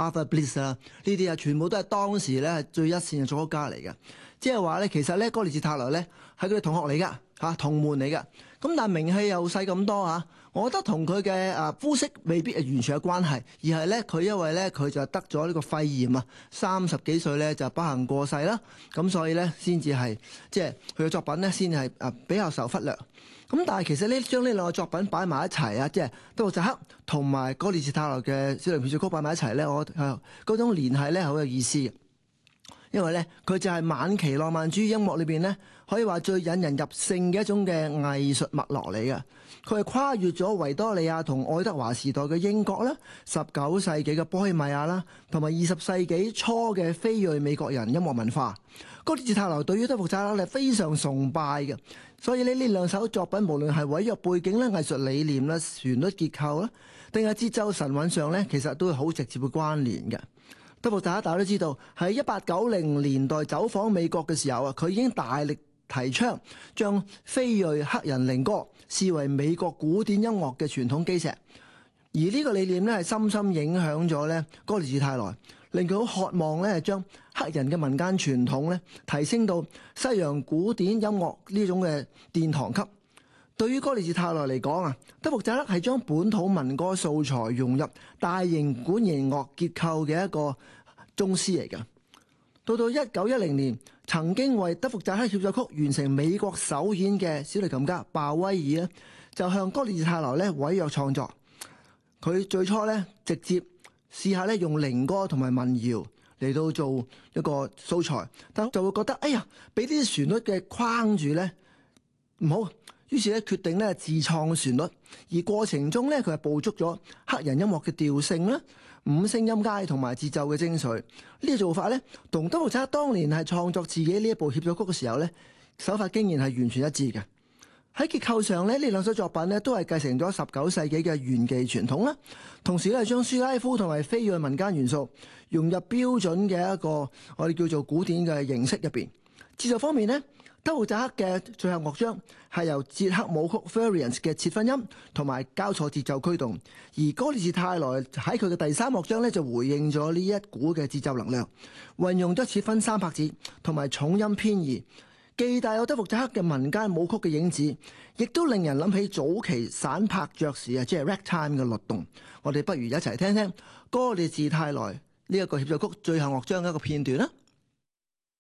Arthur Bliss 啦，呢啲啊全部都係當時咧係最一線嘅作曲家嚟嘅。即係話咧，其實咧哥列治泰萊咧係佢哋同學嚟㗎嚇，同門嚟㗎。咁但係名氣又細咁多嚇，我覺得同佢嘅膚色未必係完全有關係，而係咧佢因為咧佢就得咗呢個肺炎啊，30幾歲咧就不幸過世啦。咁所以咧先至係即係佢嘅作品咧先係比較受忽略。咁但係其實呢將呢兩個作品擺埋一齊啊，即係德沃扎克同埋哥列治泰萊嘅小提協奏曲擺埋一齊咧，我嗰種聯繫咧好有意思嘅。因為咧，佢就係晚期浪漫主義音樂裏邊咧，可以話最引人入勝嘅一種嘅藝術脈絡嚟嘅。佢係跨越咗維多利亞同愛德華時代嘅英國啦，19世紀嘅波希米亞啦，同埋20世紀初嘅非裔美國人音樂文化。哥列治泰萊對於德沃扎克係非常崇拜嘅，所以呢兩首作品無論係委約背景啦、藝術理念啦、旋律結構啦，定係節奏神韻上咧，其實都係好直接嘅關聯嘅。德沃扎克大家都知道，喺1890年代走訪美國嘅時候啊，佢已經大力提倡將非裔黑人靈歌視為美國古典音樂嘅傳統基石，而呢個理念咧係深深影響咗咧哥列治泰萊，令佢好渴望咧將黑人嘅民間傳統咧提升到西洋古典音樂呢種嘅殿堂級。對於哥列治泰萊嚟講啊，德沃扎克係將本土民歌素材融入大型管弦樂結構嘅一個宗師嚟㗎。到1910年，曾經為德沃扎克協奏曲完成美國首演嘅小提琴家鮑威爾咧，就向哥列治泰萊咧委約創作。佢最初咧直接試下咧用靈歌同埋民謠嚟到做一個素材，但就會覺得哎呀，俾啲旋律嘅框住咧唔好。於是咧決定咧自創旋律，而過程中咧佢係捕捉咗黑人音樂嘅調性啦、五聲音階同埋節奏嘅精髓。呢個做法咧同德沃扎克當年係創作自己呢一部協奏曲嘅時候咧手法經驗係完全一致嘅。喺結構上咧，呢兩首作品咧都係繼承咗19世紀嘅弦技傳統啦，同時咧將舒拉夫同埋非裔民間元素融入標準嘅一個我哋叫做古典嘅形式入邊。節奏方面咧，德沃扎克嘅最後樂章係由捷克舞曲 Variants 嘅切分音同埋交錯節奏驅動，而哥列治泰萊喺佢嘅第3樂章咧就回應咗呢一股嘅節奏能量，運用咗切分3拍子同埋重音偏移，既帶有德沃扎克嘅民間舞曲嘅影子，亦都令人諗起早期散拍爵士啊，即係 ragtime 嘅律動。我哋不如一齊聽聽哥列治泰萊呢一個協奏曲最後樂章嘅一個片段啦。